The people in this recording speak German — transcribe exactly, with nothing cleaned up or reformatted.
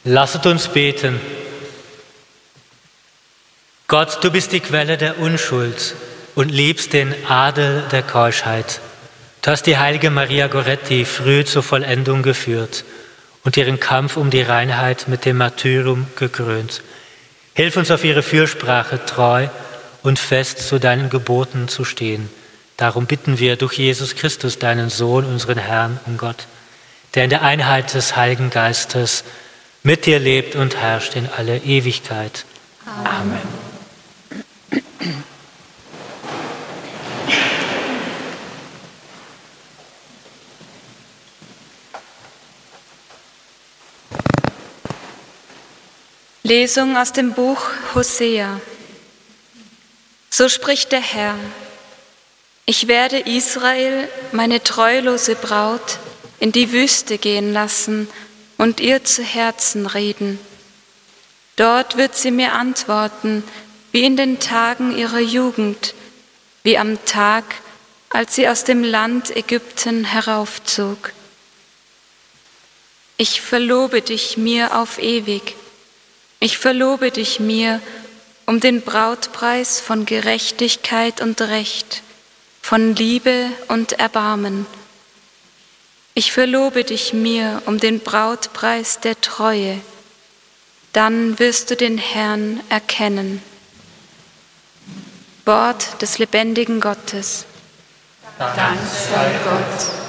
Lasset uns beten. Gott, du bist die Quelle der Unschuld und liebst den Adel der Keuschheit. Du hast die heilige Maria Goretti früh zur Vollendung geführt und ihren Kampf um die Reinheit mit dem Martyrium gekrönt. Hilf uns auf ihre Fürsprache treu und fest zu deinen Geboten zu stehen. Darum bitten wir durch Jesus Christus, deinen Sohn, unseren Herrn und Gott, der in der Einheit des Heiligen Geistes mit dir lebt und herrscht in alle Ewigkeit. Amen. Lesung aus dem Buch Hosea. So spricht der Herr: Ich werde Israel, meine treulose Braut, in die Wüste gehen lassen und ihr zu Herzen reden. Dort wird sie mir antworten, wie in den Tagen ihrer Jugend, wie am Tag, als sie aus dem Land Ägypten heraufzog. Ich verlobe dich mir auf ewig, ich verlobe dich mir um den Brautpreis von Gerechtigkeit und Recht, von Liebe und Erbarmen. Ich verlobe dich mir um den Brautpreis der Treue, dann wirst du den Herrn erkennen. Wort des lebendigen Gottes. Dank sei Gott.